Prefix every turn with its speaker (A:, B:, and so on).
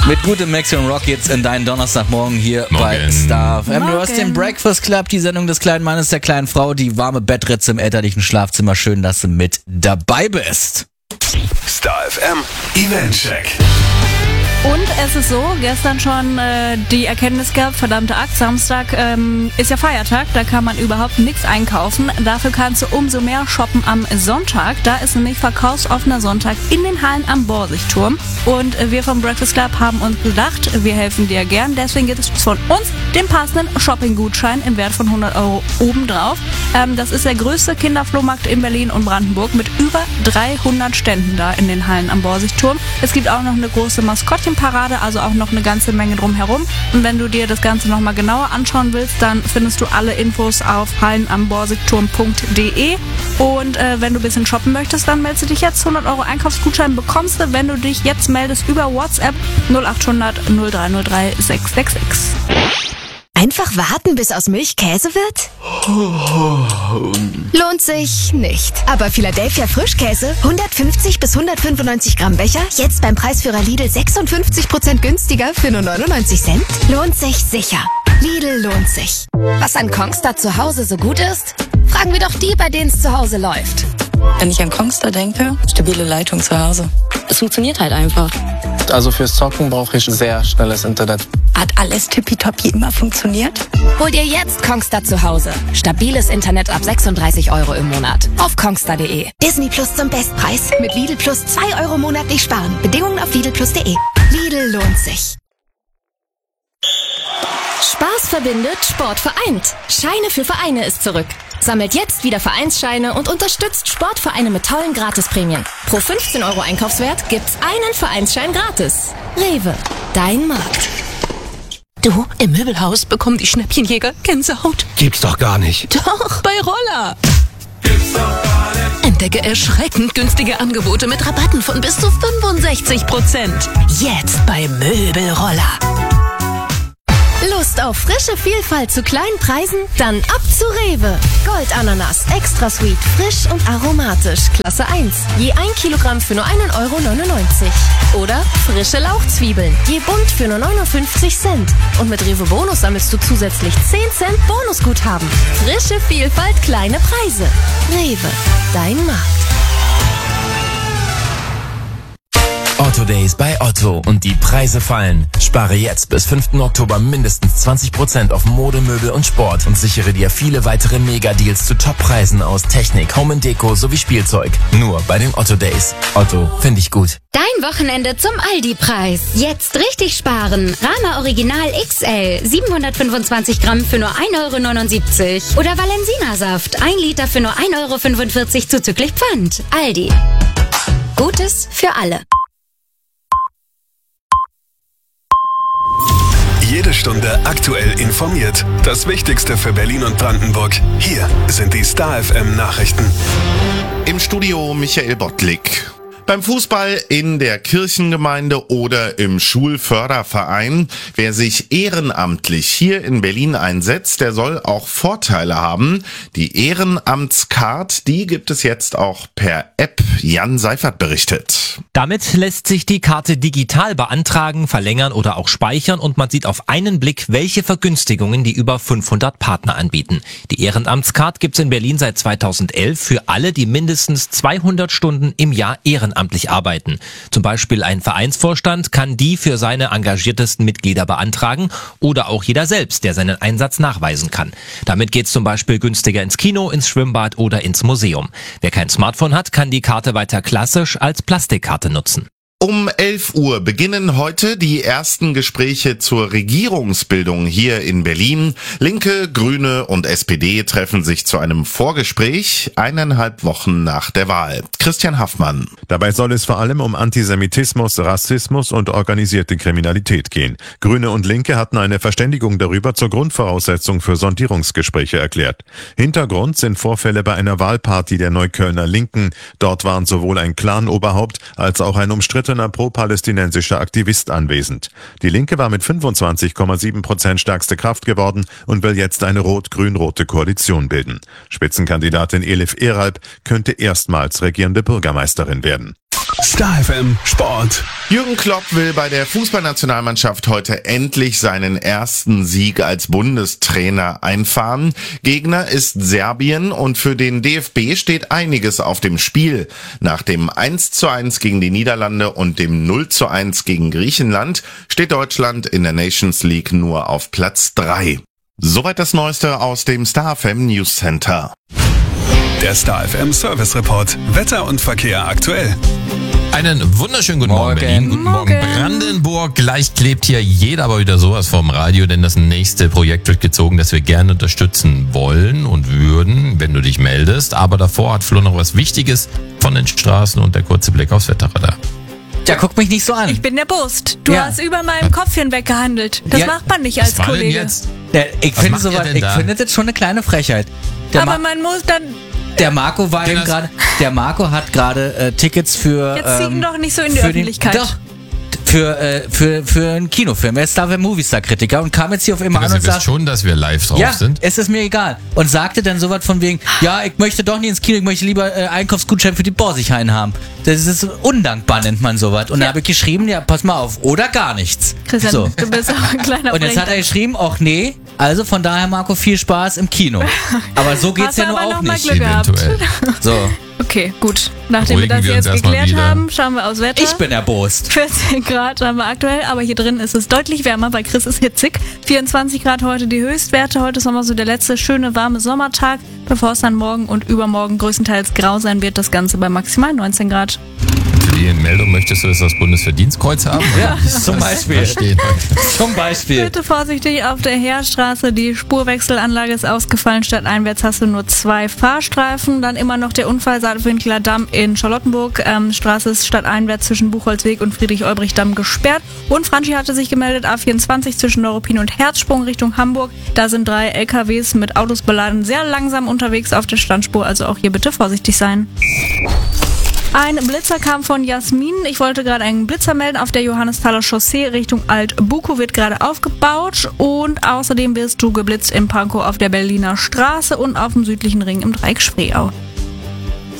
A: Mit gutem Maximum Rock jetzt in deinen Donnerstagmorgen hier bei Star FM. Du hörst den Breakfast Club, die Sendung des kleinen Mannes, der kleinen Frau, die warme Bettritze im elterlichen Schlafzimmer. Schön, dass du mit dabei bist.
B: Star FM Eventcheck.
C: Und es ist so, gestern schon die Erkenntnis gehabt, verdammte Axt, Samstag ist ja Feiertag, da kann man überhaupt nichts einkaufen. Dafür kannst du umso mehr shoppen am Sonntag. Da ist nämlich verkaufsoffener Sonntag in den Hallen am Borsigturm. Und wir vom Breakfast Club haben uns gedacht, wir helfen dir gern. Deswegen gibt es von uns den passenden Shopping-Gutschein im Wert von 100 Euro obendrauf. Das ist der größte Kinderflohmarkt in Berlin und Brandenburg mit über 300 Ständen da in den Hallen am Borsigturm. Es gibt auch noch eine große Maskottchenparade, also auch noch eine ganze Menge drumherum. Und wenn du dir das Ganze nochmal genauer anschauen willst, dann findest du alle Infos auf hallenamborsigturm.de. Und wenn du ein bisschen shoppen möchtest, dann meldest du dich jetzt. 100 Euro Einkaufsgutschein bekommst du, wenn du dich jetzt meldest über WhatsApp 0800 0303 666.
D: Einfach warten, bis aus Milch Käse wird? Lohnt sich nicht. Aber Philadelphia Frischkäse, 150 bis 195 Gramm Becher, jetzt beim Preisführer Lidl 56% günstiger für nur 99 Cent? Lohnt sich sicher. Lidl lohnt sich. Was an Kongstar zu Hause so gut ist? Fragen wir doch die, bei denen es zu Hause läuft.
E: Wenn ich an Kongstar denke, stabile Leitung zu Hause. Es funktioniert halt einfach.
F: Also fürs Zocken brauche ich sehr schnelles Internet.
E: Hat alles tippitoppi immer funktioniert?
D: Hol dir jetzt Kongstar zu Hause. Stabiles Internet ab 36 Euro im Monat. Auf kongstar.de. Disney Plus zum Bestpreis. Mit Lidl Plus 2 Euro monatlich sparen. Bedingungen auf lidlplus.de. Lidl lohnt sich. Spaß verbindet, Sport vereint. Scheine für Vereine ist zurück. Sammelt jetzt wieder Vereinsscheine und unterstützt Sportvereine mit tollen Gratisprämien. Pro 15 Euro Einkaufswert gibt's einen Vereinsschein gratis. Rewe, dein Markt.
G: Du, im Möbelhaus bekommen die Schnäppchenjäger Gänsehaut.
B: Gibt's doch gar nicht.
G: Doch, bei Roller. Entdecke erschreckend günstige Angebote mit Rabatten von bis zu 65%. Jetzt bei Möbelroller.
D: Lust auf frische Vielfalt zu kleinen Preisen? Dann ab zu Rewe. Goldananas, extra sweet, frisch und aromatisch, Klasse 1. Je 1 Kilogramm für nur 1,99 Euro. Oder frische Lauchzwiebeln, je bunt für nur 59 Cent. Und mit Rewe Bonus sammelst du zusätzlich 10 Cent Bonusguthaben. Frische Vielfalt, kleine Preise. Rewe, dein Markt.
H: Otto Days bei Otto und die Preise fallen. Spare jetzt bis 5. Oktober mindestens 20% auf Mode, Möbel und Sport und sichere dir viele weitere Mega-Deals zu Top-Preisen aus Technik, Home & Deko sowie Spielzeug. Nur bei den Otto Days. Otto, finde ich gut.
I: Dein Wochenende zum Aldi-Preis. Jetzt richtig sparen. Rama Original XL, 725 Gramm für nur 1,79 Euro. Oder Valensina-Saft, 1 Liter für nur 1,45 Euro zuzüglich Pfand. Aldi. Gutes für alle.
B: Jede Stunde aktuell informiert. Das Wichtigste für Berlin und Brandenburg. Hier sind die Star FM Nachrichten.
J: Im Studio Michael Bottlik. Beim Fußball in der Kirchengemeinde oder im Schulförderverein. Wer sich ehrenamtlich hier in Berlin einsetzt, der soll auch Vorteile haben. Die Ehrenamtscard, die gibt es jetzt auch per App. Jan Seifert berichtet.
K: Damit lässt sich die Karte digital beantragen, verlängern oder auch speichern und man sieht auf einen Blick, welche Vergünstigungen die über 500 Partner anbieten. Die Ehrenamtscard gibt's in Berlin seit 2011 für alle, die mindestens 200 Stunden im Jahr ehrenamtlich arbeiten. Zum Beispiel ein Vereinsvorstand kann die für seine engagiertesten Mitglieder beantragen oder auch jeder selbst, der seinen Einsatz nachweisen kann. Damit geht's zum Beispiel günstiger ins Kino, ins Schwimmbad oder ins Museum. Wer kein Smartphone hat, kann die Karte weiter klassisch als Plastikkarte nutzen.
J: Um 11 Uhr beginnen heute die ersten Gespräche zur Regierungsbildung hier in Berlin. Linke, Grüne und SPD treffen sich zu einem Vorgespräch 1,5 Wochen nach der Wahl. Christian Haffmann.
L: Dabei soll es vor allem um Antisemitismus, Rassismus und organisierte Kriminalität gehen. Grüne und Linke hatten eine Verständigung darüber zur Grundvoraussetzung für Sondierungsgespräche erklärt. Hintergrund sind Vorfälle bei einer Wahlparty der Neuköllner Linken. Dort waren sowohl ein Clan-Oberhaupt als auch ein umstrittener pro-palästinensischer Aktivist anwesend. Die Linke war mit 25,7% stärkste Kraft geworden und will jetzt eine rot-grün-rote Koalition bilden. Spitzenkandidatin Elif Eralp könnte erstmals regierende Bürgermeisterin werden.
B: Star FM Sport.
J: Jürgen Klopp will bei der Fußballnationalmannschaft heute endlich seinen ersten Sieg als Bundestrainer einfahren. Gegner ist Serbien und für den DFB steht einiges auf dem Spiel. Nach dem 1:1 gegen die Niederlande und dem 0:1 gegen Griechenland steht Deutschland in der Nations League nur auf Platz 3. Soweit das Neueste aus dem Star FM News Center.
B: Der Star FM Service Report. Wetter und Verkehr aktuell.
M: Einen wunderschönen guten Morgen, Berlin. Guten Morgen, Brandenburg. Gleich klebt hier jeder aber wieder sowas vom Radio, denn das nächste Projekt wird gezogen, das wir gerne unterstützen wollen und würden, wenn du dich meldest. Aber davor hat Flo noch was Wichtiges von den Straßen und der kurze Blick aufs Wetterradar.
A: Ja, guck mich nicht so an.
C: Ich bin der Boost. Du hast über meinem Kopf hinweg gehandelt. Das macht man nicht als Kollege.
M: Jetzt?
A: Ja, ich finde das schon eine kleine Frechheit.
C: Aber man muss dann...
A: Der Marco war eben gerade. Der Marco hat gerade Tickets für.
C: Jetzt zieh ihn doch nicht so in die Öffentlichkeit.
A: Doch. Für einen Kinofilm. Er ist da Movistar-Kritiker und kam jetzt hier auf immer an und sagt
M: schon, dass wir live drauf sind.
A: Es ist mir egal. Und sagte dann sowas von wegen, ja, ich möchte doch nicht ins Kino, ich möchte lieber Einkaufsgutschein für die Borsighain haben. Das ist undankbar, nennt man sowas. Und da habe ich geschrieben, ja, pass mal auf, oder gar nichts.
C: Christian,
A: so.
C: Du bist auch ein kleiner
A: Und jetzt hat er geschrieben, ach nee, also von daher, Marco, viel Spaß im Kino. Aber so geht's ja nur auch nicht.
C: Eventuell.
A: So.
C: Okay, gut. Nachdem wir das jetzt geklärt haben, schauen wir aufs Wetter.
A: Ich bin erbost.
C: 14 Grad haben wir aktuell, aber hier drin ist es deutlich wärmer, weil Chris ist hitzig. 24 Grad heute die Höchstwerte. Heute ist nochmal so der letzte schöne, warme Sommertag, bevor es dann morgen und übermorgen größtenteils grau sein wird. Das Ganze bei maximal 19 Grad.
M: Für die Meldung möchtest du das Bundesverdienstkreuz haben?
A: Ja, zum Beispiel. Zum Beispiel.
C: Bitte vorsichtig auf der Heerstraße. Die Spurwechselanlage ist ausgefallen. Stadteinwärts hast du nur 2 Fahrstreifen. Dann immer noch der Unfall Saalfeldkircher Damm in Charlottenburg. Straße ist stadteinwärts zwischen Buchholzweg und Friedrich-Olbrich-Damm gesperrt. Und Franchi hatte sich gemeldet, A24 zwischen Neuruppin und Herzsprung Richtung Hamburg. Da sind 3 LKWs mit Autos beladen, sehr langsam unterwegs auf der Standspur. Also auch hier bitte vorsichtig sein. Ein Blitzer kam von Jasmin. Ich wollte gerade einen Blitzer melden. Auf der Johannesthaler Chaussee Richtung Alt-Bukow wird gerade aufgebaut. Und außerdem wirst du geblitzt in Pankow auf der Berliner Straße und auf dem südlichen Ring im Dreieck Spreeau.